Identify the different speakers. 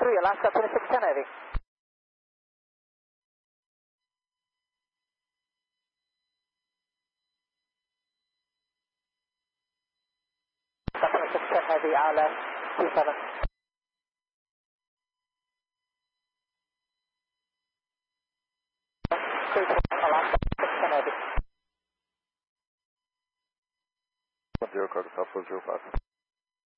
Speaker 1: 3, Alaska 2610 Heavy. Alaska 2610 Heavy, ILS 27. Alaska 2610 Heavy.
Speaker 2: 0 cargo, South 405.